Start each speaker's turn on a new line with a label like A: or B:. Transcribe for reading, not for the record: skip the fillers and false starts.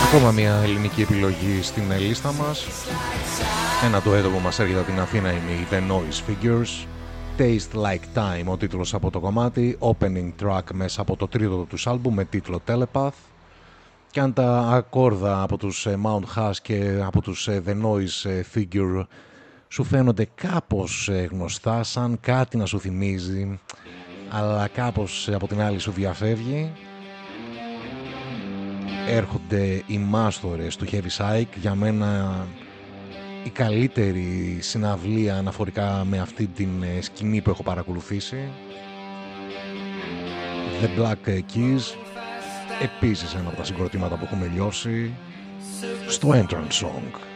A: Ακόμα μια ελληνική επιλογή στην λίστα μας. Ένα το που μας έρχεται από την Αθήνα είναι η The Noise Figures. Taste Like Time, ο τίτλος από το κομμάτι. Opening track μέσα από το τρίτο τους άλμπουμ με τίτλο Telepath. Και αν τα ακόρδα από τους Mount Hush και από τους The Noise Figure σου φαίνονται κάπως γνωστά, σαν κάτι να σου θυμίζει, αλλά κάπως από την άλλη σου διαφεύγει, έρχονται οι μάστορες του Heavy Psych, για μένα η καλύτερη συναυλία αναφορικά με αυτή την σκηνή που έχω παρακολουθήσει. The Black Keys, επίσης ένα από τα συγκροτήματα που έχουμε λιώσει στο Entrance Song.